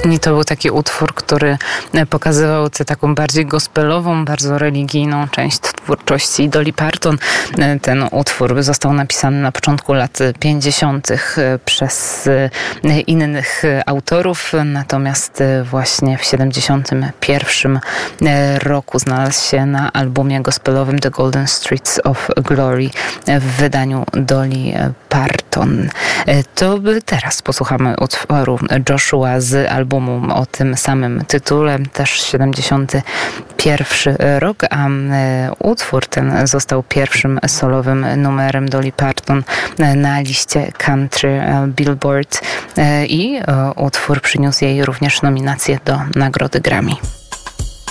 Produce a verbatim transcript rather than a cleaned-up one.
I to był taki utwór, który pokazywał tę taką bardziej gospelową, bardzo religijną część twórczości Dolly Parton. Ten utwór został napisany na początku lat pięćdziesiątych przez innych autorów, natomiast właśnie w siedemdziesiątym pierwszym roku znalazł się na albumie gospelowym The Golden Streets of Glory w wydaniu Dolly Parton. To teraz posłuchamy utworu Joshua z albumu o tym samym tytule, też siedemdziesiąty pierwszy rok, a utwór ten został pierwszym solowym numerem Dolly Parton na liście Country Billboard i utwór przyniósł jej również nominację do nagrody Grammy.